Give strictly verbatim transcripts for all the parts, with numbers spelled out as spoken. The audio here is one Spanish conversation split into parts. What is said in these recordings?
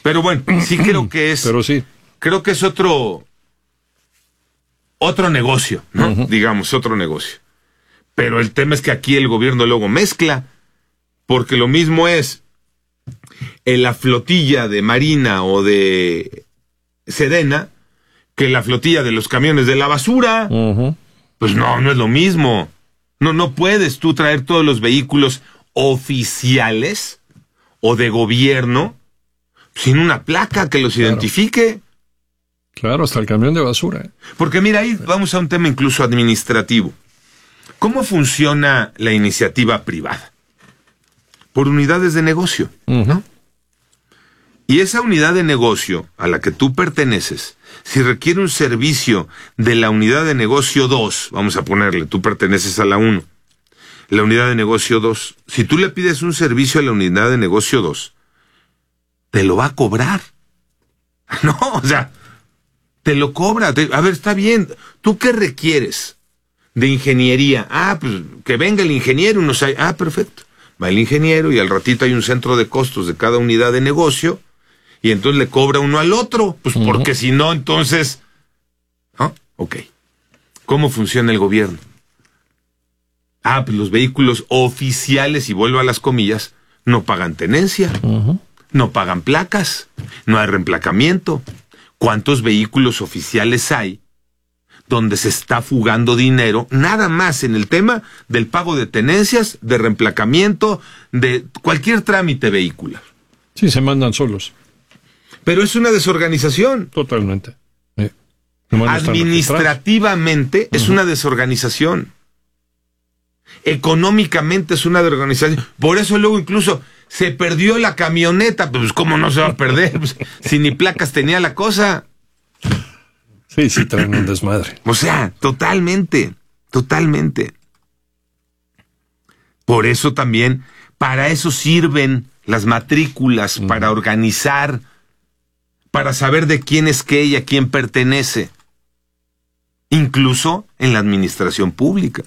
Pero bueno, sí creo que es... Pero sí. Creo que es otro... Otro negocio, ¿no? Uh-huh. Digamos, otro negocio. Pero el tema es que aquí el gobierno luego mezcla, porque lo mismo es en la flotilla de Marina o de Sedena que la flotilla de los camiones de la basura. Uh-huh. Pues no, no es lo mismo. No, no puedes tú traer todos los vehículos oficiales o de gobierno sin una placa que los claro. identifique. Claro, hasta el camión de basura. Porque mira, ahí vamos a un tema incluso administrativo. ¿Cómo funciona la iniciativa privada? Por unidades de negocio, Uh-huh. ¿no? Y esa unidad de negocio a la que tú perteneces, si requiere un servicio de la unidad de negocio dos, vamos a ponerle, tú perteneces a la uno, la unidad de negocio dos, si tú le pides un servicio a la unidad de negocio dos, te lo va a cobrar. No, o sea, te lo cobra. Te, a ver, está bien, ¿tú qué requieres de ingeniería? Ah, pues que venga el ingeniero, unos hay, ah, perfecto. Va el ingeniero y al ratito hay un centro de costos de cada unidad de negocio y entonces le cobra uno al otro, pues uh-huh. porque si no, entonces... ¿Ah? Ok. ¿Cómo funciona el gobierno? Ah, pues los vehículos oficiales, y vuelvo a las comillas, no pagan tenencia, Uh-huh. no pagan placas, no hay reemplacamiento. ¿Cuántos vehículos oficiales hay donde se está fugando dinero nada más en el tema del pago de tenencias, de reemplacamiento, de cualquier trámite vehicular? Sí, se mandan solos. Pero es una desorganización. Totalmente. Sí. Administrativamente es uh-huh. una desorganización. Económicamente es una desorganización. Por eso luego incluso se perdió la camioneta. Pues ¿cómo no se va a perder? Pues, si ni placas tenía la cosa. Sí, sí, traen un desmadre. O sea, totalmente, totalmente. Por eso también, para eso sirven las matrículas, uh-huh. para organizar, para saber de quién es qué y a quién pertenece. Incluso en la administración pública.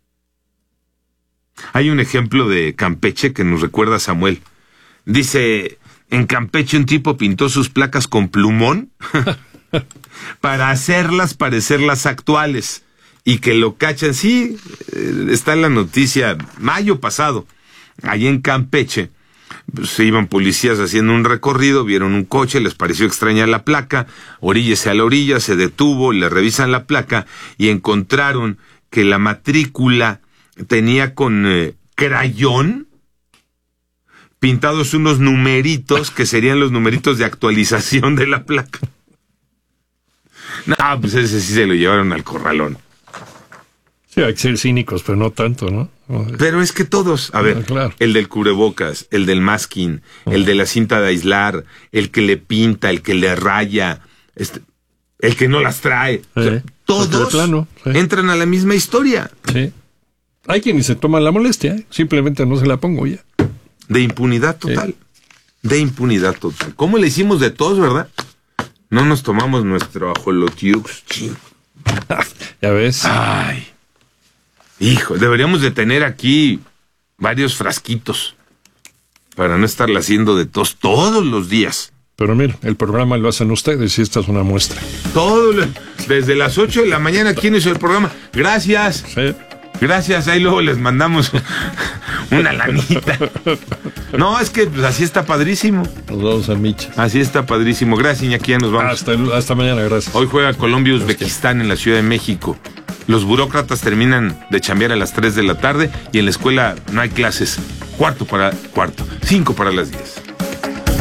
Hay un ejemplo de Campeche que nos recuerda a Samuel. Dice, en Campeche un tipo pintó sus placas con plumón para hacerlas parecer las actuales y que lo cachan. Sí, está en la noticia, mayo pasado, allí en Campeche, pues, se iban policías haciendo un recorrido, vieron un coche, les pareció extraña la placa, oríllese a la orilla, se detuvo, le revisan la placa y encontraron que la matrícula tenía con eh, crayón pintados unos numeritos que serían los numeritos de actualización de la placa. No, pues ese sí se lo llevaron al corralón. Sí, hay que ser cínicos, pero no tanto, ¿no? Pero es que todos, a ver, ah, claro. el del cubrebocas, el del masking, uh-huh. el de la cinta de aislar, el que le pinta, el que le raya, este, el que no las trae, sí. o sea, todos plano, sí. entran a la misma historia. Sí. Hay quienes se toman la molestia, ¿eh? Simplemente no se la pongo ya. De impunidad total, sí. de impunidad total. ¿Cómo le hicimos de todos, verdad? No nos tomamos nuestro ajolotiux. Ya ves. Ay, hijo, deberíamos de tener aquí varios frasquitos para no estarla haciendo de tos todos los días. Pero mira, el programa lo hacen ustedes y esta es una muestra. Todo, desde las ocho de la mañana, ¿quién hizo el programa? Gracias. Sí. Gracias, ahí luego les mandamos una lanita. No, es que pues, así está padrísimo. Nos vamos a Micha. Así está padrísimo. Gracias, Iñaki, ya nos vamos. Hasta, el, hasta mañana, gracias. Hoy juega Colombia y Uzbekistán en la Ciudad de México. Los burócratas terminan de chambear a las tres de la tarde y en la escuela no hay clases. Cuarto para cuarto, cinco para las diez.